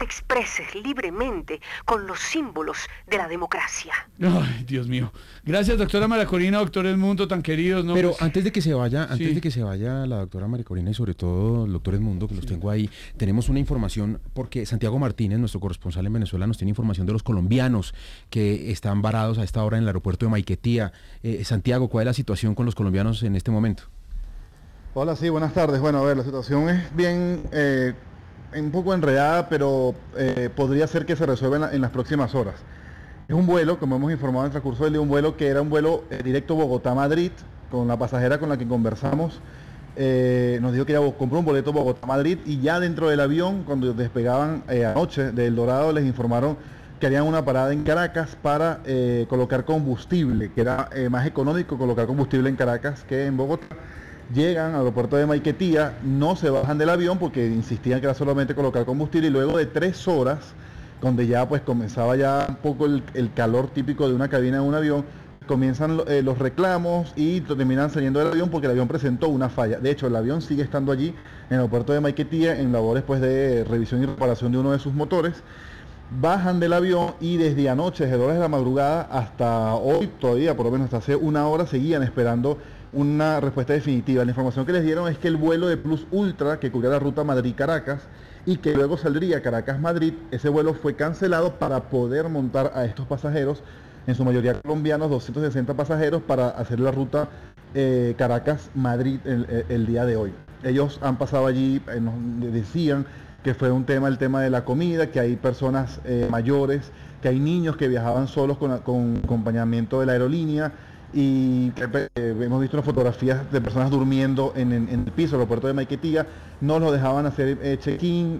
te expreses libremente con los símbolos de la democracia. Ay, Dios mío. Gracias, doctora María Corina, doctor Edmundo, tan queridos, ¿no? Pero Pues, antes de que se vaya, sí. la doctora María Corina y sobre todo el doctor Edmundo, que los tengo ahí, tenemos una información, porque Santiago Martínez, nuestro corresponsal en Venezuela, nos tiene información de los colombianos que están varados a esta hora en el aeropuerto de Maiquetía. Santiago, ¿cuál es la situación con los colombianos en este momento? Hola, sí, buenas tardes. Bueno, a ver, la situación es bien, un poco enredada, pero podría ser que se resuelva en las próximas horas. Es un vuelo, como hemos informado en el transcurso del día, un vuelo que era un vuelo directo Bogotá-Madrid, con la pasajera con la que conversamos. Nos dijo que ya compró un boleto Bogotá-Madrid y ya dentro del avión, cuando despegaban anoche de El Dorado, les informaron que harían una parada en Caracas para colocar combustible, que era más económico colocar combustible en Caracas que en Bogotá. Llegan al aeropuerto de Maiquetía, no se bajan del avión porque insistían que era solamente colocar combustible, y luego de 3 horas, donde ya pues comenzaba ya un poco el calor típico de una cabina de un avión, comienzan los reclamos y terminan saliendo del avión porque el avión presentó una falla. De hecho, el avión sigue estando allí en el aeropuerto de Maiquetía en labores pues de revisión y reparación de uno de sus motores. Bajan del avión y desde anoche, desde horas de la madrugada hasta hoy, todavía por lo menos hasta hace una hora, seguían esperando una respuesta definitiva. La información que les dieron es que el vuelo de Plus Ultra, que cubría la ruta Madrid-Caracas y que luego saldría Caracas-Madrid, ese vuelo fue cancelado para poder montar a estos pasajeros, en su mayoría colombianos, 260 pasajeros, para hacer la ruta Caracas-Madrid el día de hoy. Ellos han pasado allí, nos decían que fue el tema de la comida, que hay personas mayores, que hay niños que viajaban solos con acompañamiento de la aerolínea, y hemos visto unas fotografías de personas durmiendo en el piso del aeropuerto de Maiquetía. No los dejaban hacer check-in,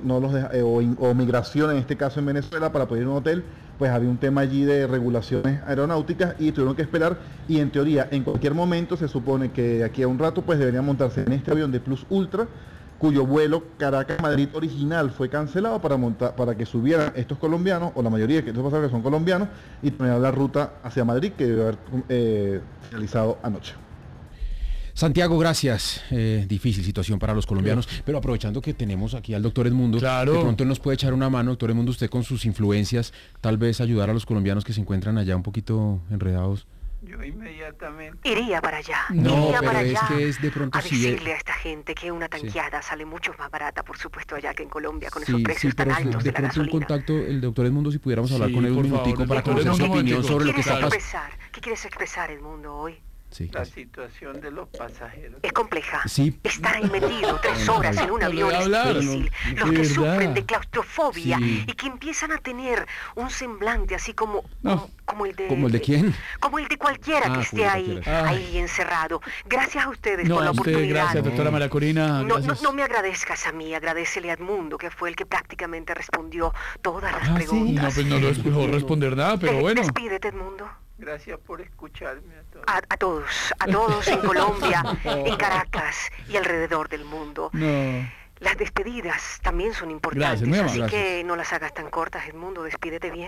o migración, en este caso en Venezuela, para poder ir a un hotel. Pues había un tema allí de regulaciones aeronáuticas y tuvieron que esperar, y en teoría en cualquier momento se supone que de aquí a un rato pues deberían montarse en este avión de Plus Ultra, cuyo vuelo Caracas-Madrid original fue cancelado para que subieran estos colombianos, o la mayoría de estos pasajeros que son colombianos, y terminar la ruta hacia Madrid, que debe haber realizado anoche. Santiago, gracias. Difícil situación para los colombianos, pero aprovechando que tenemos aquí al doctor Edmundo, claro, de pronto él nos puede echar una mano. Doctor Edmundo, usted con sus influencias, tal vez ayudar a los colombianos que se encuentran allá un poquito enredados. Yo inmediatamente Iría para allá, No, iría pero para es allá, que es de pronto a sí, decirle a esta gente que una tanqueada sale mucho más barata, por supuesto, allá que en Colombia, con esos Sí, precios tan pero altos de de la pronto un gasolina. contacto, el doctor Edmundo, si pudiéramos hablar Sí, con él un por favor, minutico para doctor conocer su Edmundo, opinión un sobre lo que está pasando. ¿Qué quieres expresar, Edmundo, hoy? Sí, la situación de los pasajeros. Es compleja. sí. Estar ahí metido 3 horas en un No avión voy a es hablar, difícil. no, Los de que verdad. sufren de claustrofobia Sí. y que empiezan a tener un semblante así como, No. como el de... ¿Como el de quién? Como el de cualquiera que como esté el de ahí, cualquiera. ahí encerrado. Gracias a ustedes No, por la a usted, oportunidad. gracias, doctora María Corina. No, Gracias. no me agradezcas a mí, agradecele a Edmundo, que fue el que prácticamente respondió todas las Ah, sí. preguntas. No, pues no lo es mejor responder nada, pero bueno. Despídete, Edmundo. Gracias por escucharme a todos. A todos en Colombia, en Caracas y alrededor del mundo. No. Las despedidas también son importantes, Gracias, muy así amable. que no las hagas tan cortas, Edmundo, despídete bien.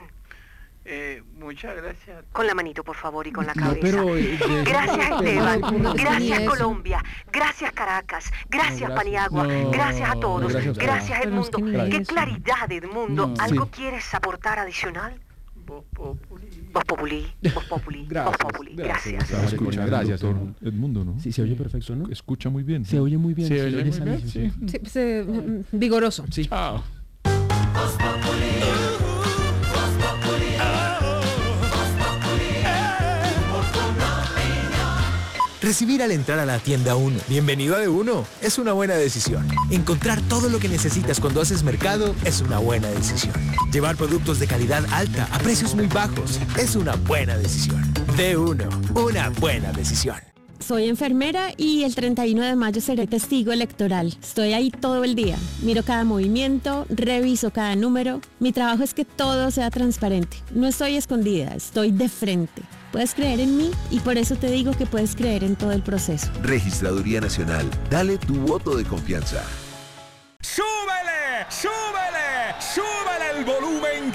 Muchas gracias. Con la manito, por favor, y con la No, cabeza. pero, Gracias, Esteban. ¿cómo que Gracias, eso? Colombia. Gracias, Caracas. Gracias, gracias. Paniagua. No, Gracias a todos. gracias, Gracias, pero es Edmundo. que ni Qué eso. claridad, Edmundo. No. ¿Algo Sí. quieres aportar adicional? Voz Populi. Voz Populi, Voz Populi, Voz Populi. Gracias. Gracias, Corina, gracias. doctor Edmundo, ¿no? Sí, se oye perfecto, ¿no? Escucha muy bien. Se oye muy bien. ¿Se oye muy bien? sanísimo, Sí. Sí, pues, vigoroso. Sí. Chao. Recibir al entrar a la tienda 1, bienvenido a de uno, es una buena decisión. Encontrar todo lo que necesitas cuando haces mercado es una buena decisión. Llevar productos de calidad alta a precios muy bajos es una buena decisión. De uno, una buena decisión. Soy enfermera y el 31 de mayo seré testigo electoral. Estoy ahí todo el día. Miro cada movimiento, reviso cada número. Mi trabajo es que todo sea transparente. No estoy escondida, estoy de frente. Puedes creer en mí y por eso te digo que puedes creer en todo el proceso. Registraduría Nacional. Dale tu voto de confianza.